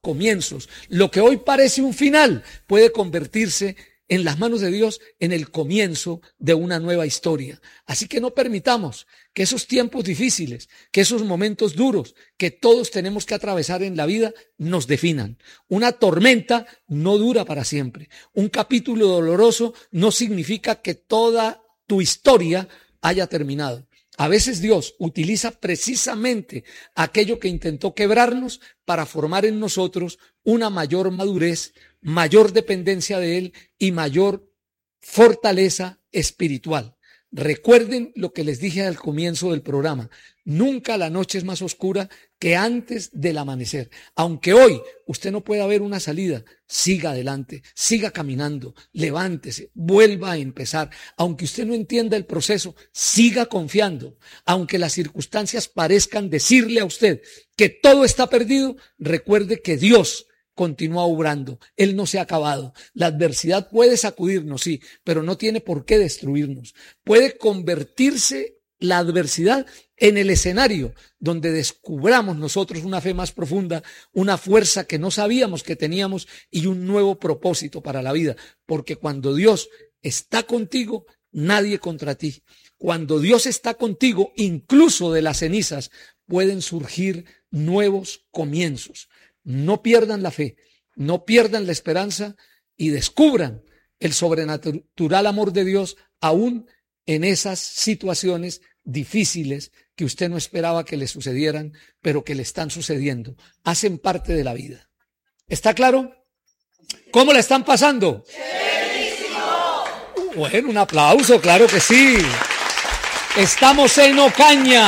comienzos. Lo que hoy parece un final puede convertirse en las manos de Dios en el comienzo de una nueva historia. Así que no permitamos que esos tiempos difíciles, que esos momentos duros que todos tenemos que atravesar en la vida nos definan. Una tormenta no dura para siempre. Un capítulo doloroso no significa que toda tu historia haya terminado. A veces Dios utiliza precisamente aquello que intentó quebrarnos para formar en nosotros una mayor madurez, mayor dependencia de Él y mayor fortaleza espiritual. Recuerden lo que les dije al comienzo del programa. Nunca la noche es más oscura que antes del amanecer. Aunque hoy usted no pueda ver una salida, siga adelante, siga caminando, levántese, vuelva a empezar. Aunque usted no entienda el proceso, siga confiando. Aunque las circunstancias parezcan decirle a usted que todo está perdido, recuerde que Dios continúa obrando. Él no se ha acabado. La adversidad puede sacudirnos, sí, pero no tiene por qué destruirnos. Puede convertirse la adversidad en el escenario donde descubramos nosotros una fe más profunda, una fuerza que no sabíamos que teníamos y un nuevo propósito para la vida. Porque cuando Dios está contigo, nadie contra ti. Cuando Dios está contigo, incluso de las cenizas pueden surgir nuevos comienzos. No pierdan la fe, no pierdan la esperanza y descubran el sobrenatural amor de Dios aún en esas situaciones difíciles que usted no esperaba que le sucedieran, pero que le están sucediendo. Hacen parte de la vida. ¿Está claro? ¿Cómo la están pasando? ¡Buenísimo! Bueno, un aplauso, claro que sí. Estamos en Ocaña.